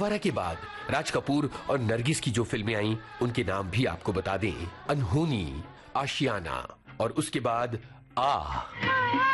दोबारा के बाद राज कपूर और नरगिस की जो फिल्में आई उनके नाम भी आपको बता दें। अनहोनी, आशियाना और उसके बाद